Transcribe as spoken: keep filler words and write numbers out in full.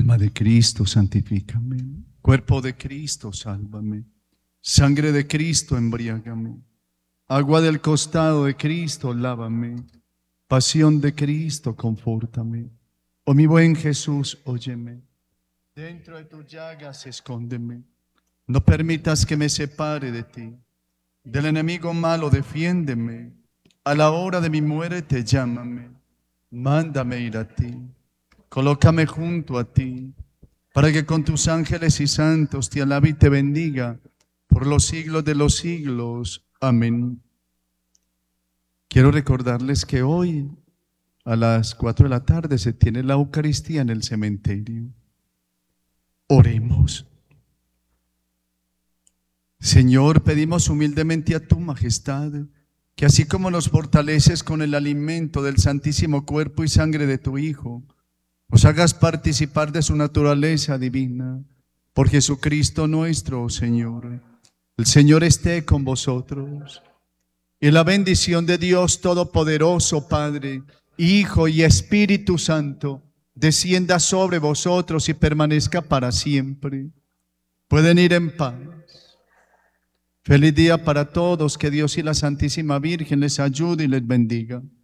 Alma de Cristo, santifícame. Cuerpo de Cristo, sálvame. Sangre de Cristo, embriágame. Agua del costado de Cristo, lávame. Pasión de Cristo, confórtame. Oh mi buen Jesús, óyeme. Dentro de tus llagas, escóndeme. No permitas que me separe de ti. Del enemigo malo, defiéndeme. A la hora de mi muerte, llámame. Mándame ir a ti. Colócame junto a ti, para que con tus ángeles y santos te alabe y te bendiga por los siglos de los siglos. Amén. Quiero recordarles que hoy a las cuatro de la tarde se tiene la Eucaristía en el cementerio. Oremos. Señor, pedimos humildemente a tu majestad que así como nos fortaleces con el alimento del santísimo cuerpo y sangre de tu Hijo, os hagas participar de su naturaleza divina, por Jesucristo nuestro Señor. El Señor esté con vosotros. Y la bendición de Dios Todopoderoso, Padre, Hijo y Espíritu Santo, descienda sobre vosotros y permanezca para siempre. Pueden ir en paz. Feliz día para todos, que Dios y la Santísima Virgen les ayude y les bendiga.